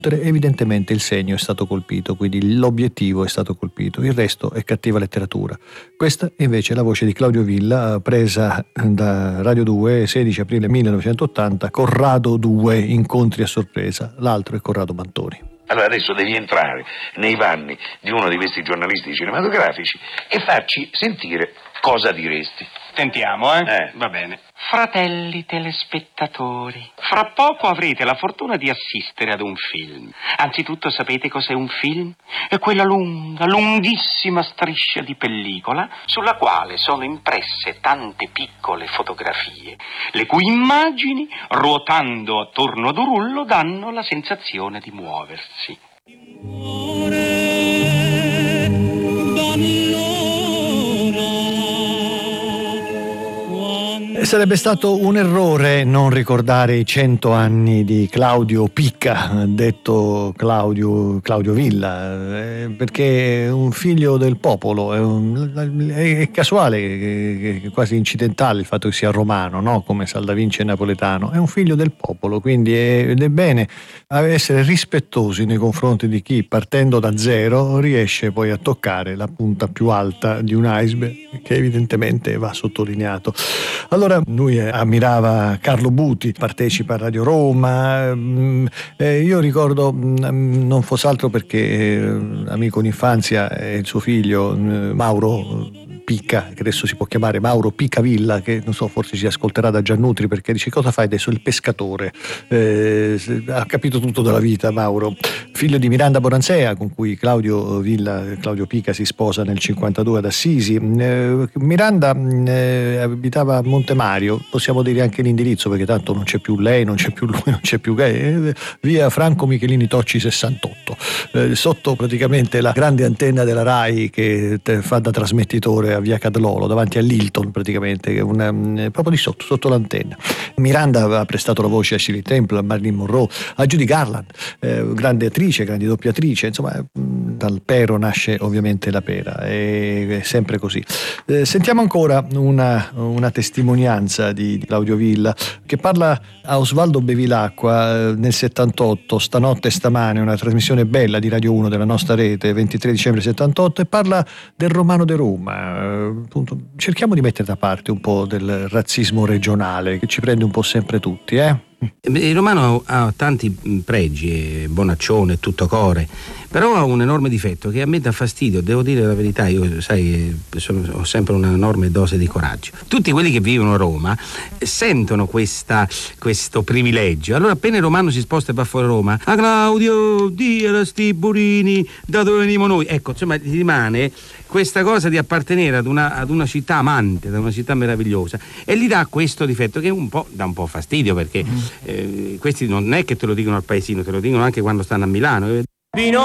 Evidentemente il segno è stato colpito, quindi l'obiettivo è stato colpito, il resto è cattiva letteratura. Questa invece è la voce di Claudio Villa, presa da Radio 2, 16 aprile 1980, Corrado 2, incontri a sorpresa. L'altro è Corrado Mantoni. Allora adesso devi entrare nei panni di uno di questi giornalisti cinematografici e farci sentire cosa diresti. Tentiamo, Va bene. Fratelli telespettatori, fra poco avrete la fortuna di assistere ad un film. Anzitutto sapete cos'è un film? È quella lunga, lunghissima striscia di pellicola sulla quale sono impresse tante piccole fotografie, le cui immagini, ruotando attorno ad un rullo, danno la sensazione di muoversi. Sarebbe stato un errore non ricordare i 100 anni di Claudio Picca, detto Claudio Villa, perché è un figlio del popolo, è casuale, quasi incidentale il fatto che sia romano, no? Come Saldavince napoletano, è un figlio del popolo, quindi ed è bene essere rispettosi nei confronti di chi, partendo da zero, riesce poi a toccare la punta più alta di un iceberg, che evidentemente va sottolineato. Allora lui ammirava Carlo Buti, partecipa a Radio Roma, io ricordo non fosse altro perché amico d'infanzia è il suo figlio Mauro Picca, che adesso si può chiamare Mauro Picca Villa, che non so, forse si ascolterà da Giannutri, perché dice: cosa fai adesso? Il pescatore. Ha capito tutto della vita Mauro, figlio di Miranda Bonansea, con cui Claudio Picca si sposa nel 52 ad Assisi. Miranda abitava a Montemario, possiamo dire anche l'indirizzo perché tanto non c'è più lei, non c'è più lui, non c'è più lei, via Franco Michelini Tocci 68, sotto praticamente la grande antenna della Rai che fa da trasmettitore a via Cadlolo, davanti all'Hilton praticamente, proprio di sotto l'antenna. Miranda aveva prestato la voce a Shirley Temple, a Marilyn Monroe, a Judy Garland, grande attrice, grande doppiatrice, insomma dal pero nasce ovviamente la pera, è sempre così. Sentiamo ancora una testimonianza di Claudio Villa che parla a Osvaldo Bevilacqua nel 78, Stanotte e stamane, una trasmissione bella di Radio 1 della nostra rete, 23 dicembre 78, e parla del Romano de Roma. Appunto, cerchiamo di mettere da parte un po' del razzismo regionale che ci prende un po' sempre tutti, Il romano ha tanti pregi, è bonaccione, tutto core, però ha un enorme difetto che a me dà fastidio, devo dire la verità. Io, sai, ho sempre una enorme dose di coraggio. Tutti quelli che vivono a Roma sentono questo privilegio. Allora appena il romano si sposta e va fuori Roma: a Claudio, Dio, a sti burini, da dove veniamo noi? Ecco, insomma, gli rimane questa cosa di appartenere ad una città amante, ad una città meravigliosa, e gli dà questo difetto che dà un po' fastidio, perché questi non è che te lo dicono al paesino, te lo dicono anche quando stanno a Milano.